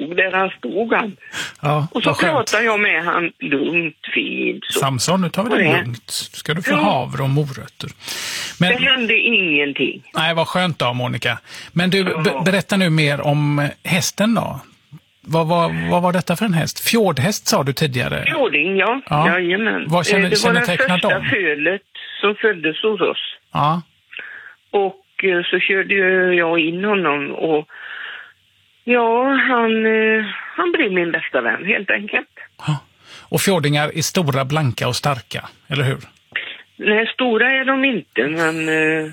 stod där han stod han. Ja, Och så pratade jag med han lugnt, fint. Så. Samson, nu tar vi det lugnt. Ska du få havre och morötter. Men, det hände ingenting. Nej, vad skönt då, Monica. Men du, berätta nu mer om hästen då. Vad var detta för en häst? Fjordhäst sa du tidigare. Fjording, ja. Jajamän. Vad det var den kännetecknar första fölet som föddes hos oss. Ja. Och så körde jag in honom och han blev min bästa vän helt enkelt. Ja. Och fjordingar är stora, blanka och starka, eller hur? Nej, stora är de inte, men